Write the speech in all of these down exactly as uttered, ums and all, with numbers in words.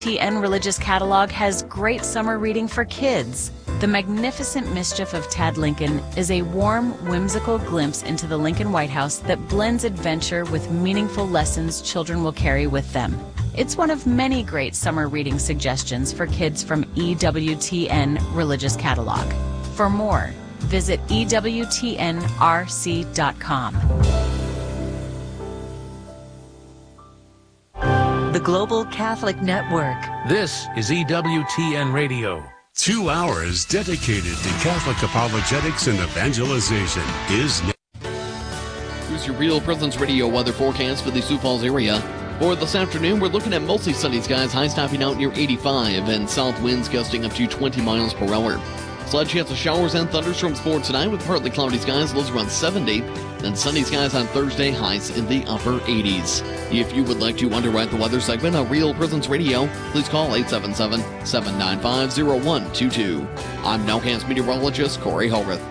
T N Religious Catalog has great summer reading for kids. The Magnificent Mischief of Tad Lincoln is a warm, whimsical glimpse into the Lincoln White House that blends adventure with meaningful lessons children will carry with them. It's one of many great summer reading suggestions for kids from E W T N Religious Catalog. For more, visit E W T N R C dot com. The Global Catholic Network. This is E W T N Radio. Two hours dedicated to Catholic apologetics and evangelization is. Here's your Real Presence Radio weather forecast for the Sioux Falls area. For this afternoon, we're looking at mostly sunny skies, highs topping out near eighty-five, and south winds gusting up to twenty miles per hour. Slight chance of showers and thunderstorms for tonight with partly cloudy skies, lows around seventy. Then sunny skies on Thursday, highs in the upper eighties. If you would like to underwrite the weather segment on Real Presence Radio, please call eight seven seven, seven nine five, zero one two two. I'm Nowcast meteorologist Corey Holrith.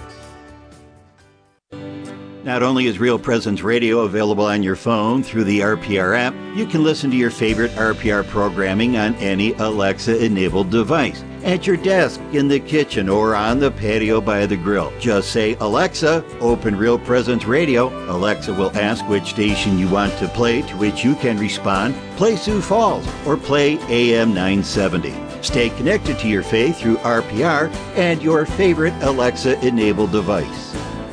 Not only is Real Presence Radio available on your phone through the R P R app, you can listen to your favorite R P R programming on any Alexa-enabled device. At your desk, in the kitchen, or on the patio by the grill. Just say, Alexa, open Real Presence Radio. Alexa will ask which station you want to play, to which you can respond, play Sioux Falls, or play A M nine seventy. Stay connected to your faith through R P R and your favorite Alexa-enabled device.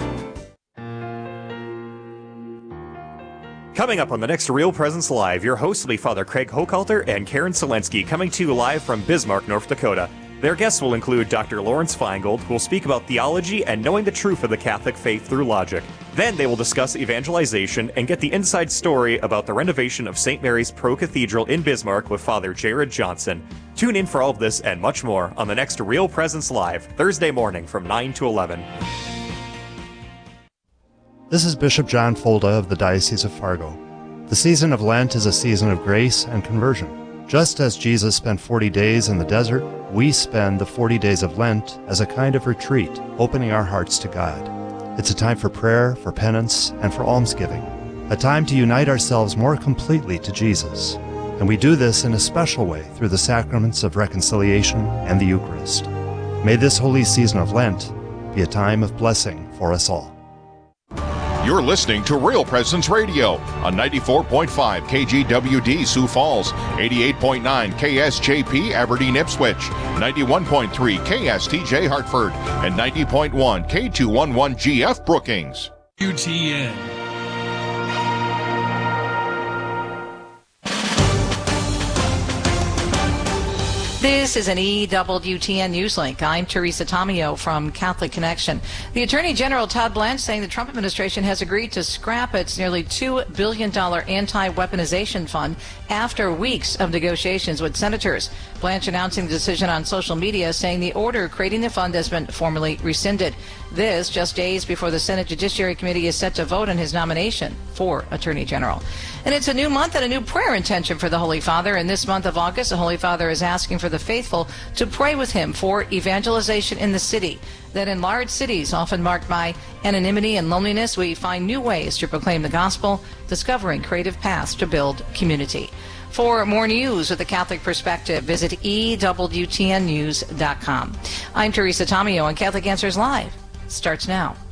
Coming up on the next Real Presence Live, your hosts will be Father Craig Hochhalter and Karen Selensky, coming to you live from Bismarck, North Dakota. Their guests will include Doctor Lawrence Feingold, who will speak about theology and knowing the truth of the Catholic faith through logic. Then they will discuss evangelization and get the inside story about the renovation of Saint Mary's Pro Cathedral in Bismarck with Father Jared Johnson. Tune in for all of this and much more on the next Real Presence Live, Thursday morning from nine to eleven. This is Bishop John Folda of the Diocese of Fargo. The season of Lent is a season of grace and conversion. Just as Jesus spent forty days in the desert, we spend the forty days of Lent as a kind of retreat, opening our hearts to God. It's a time for prayer, for penance, and for almsgiving. A time to unite ourselves more completely to Jesus. And we do this in a special way through the sacraments of reconciliation and the Eucharist. May this holy season of Lent be a time of blessing for us all. You're listening to Real Presence Radio on ninety-four point five K G W D Sioux Falls, eighty-eight point nine K S J P Aberdeen Ipswich, ninety-one point three K S T J Hartford, and ninety point one K two eleven G F Brookings. U T N. This is an E W T N Newslink. I'm Teresa Tomeo from Catholic Connection. The Attorney General Todd Blanche saying the Trump administration has agreed to scrap its nearly two billion dollars anti-weaponization fund after weeks of negotiations with senators. Blanche announcing the decision on social media, saying the order creating the fund has been formally rescinded. This just days before the Senate Judiciary Committee is set to vote on his nomination for Attorney General. And it's a new month and a new prayer intention for the Holy Father. In this month of August, the Holy Father is asking for the faithful to pray with him for evangelization in the city. That in large cities, often marked by anonymity and loneliness, we find new ways to proclaim the gospel, discovering creative paths to build community. For more news with a Catholic perspective, visit E W T N news dot com. I'm Teresa Tomeo, and Catholic Answers Live starts now.